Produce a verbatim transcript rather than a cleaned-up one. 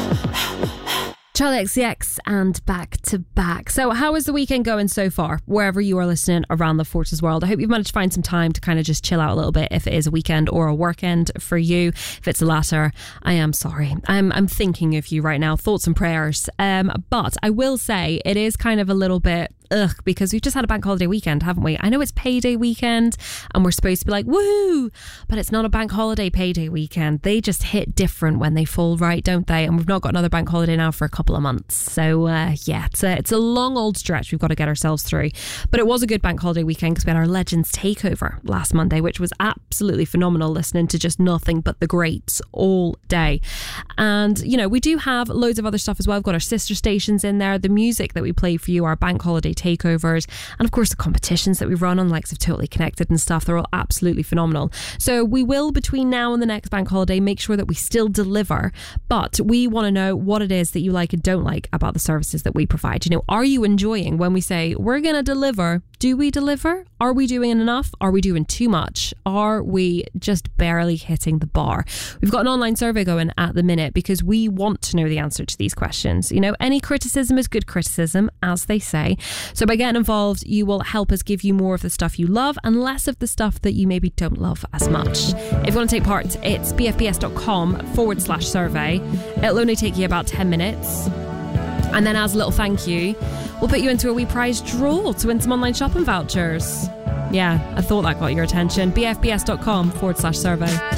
Charli X C X and Back to Back. So how is the weekend going so far, wherever you are listening around the Forces world? I hope you've managed to find some time to kind of just chill out a little bit, if it is a weekend or a workend for you. If it's the latter, I am sorry. I'm I'm thinking of you right now. Thoughts and prayers. Um, but I will say it is kind of a little bit ugh, because we've just had a bank holiday weekend, haven't we? I know it's payday weekend and we're supposed to be like, woo, but it's not a bank holiday payday weekend. They just hit different when they fall, right, don't they? And we've not got another bank holiday now for a couple of months. So uh, yeah, it's a, it's a long old stretch we've got to get ourselves through. But it was a good bank holiday weekend because we had our Legends Takeover last Monday, which was absolutely phenomenal, listening to just nothing but the greats all day. And, you know, we do have loads of other stuff as well. We've got our sister stations in there, the music that we play for you, our bank holiday takeovers, and of course the competitions that we run on, likes of Totally Connected and stuff. They're all absolutely phenomenal. So we will, between now and the next bank holiday, make sure that we still deliver, but we want to know what it is that you like and don't like about the services that we provide. You know, are you enjoying when we say we're going to deliver? Do we deliver? Are we doing enough? Are we doing too much? Are we just barely hitting the bar? We've got an online survey going at the minute because we want to know the answer to these questions. You know, any criticism is good criticism, as they say. So by getting involved, you will help us give you more of the stuff you love and less of the stuff that you maybe don't love as much. If you want to take part, it's bfbs.com forward slash survey. It'll only take you about ten minutes. And then as a little thank you, we'll put you into a wee prize draw to win some online shopping vouchers. Yeah, I thought that got your attention. bfbs.com forward slash survey.